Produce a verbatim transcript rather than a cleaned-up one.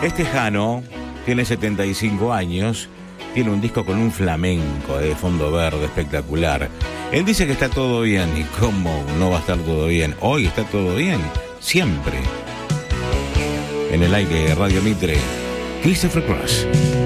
Este Jano tiene setenta y cinco años, tiene un disco con un flamenco de fondo verde espectacular. Él dice que está todo bien. ¿Y cómo no va a estar todo bien? Hoy está todo bien, siempre. En el aire de Radio Mitre, Christopher Cross.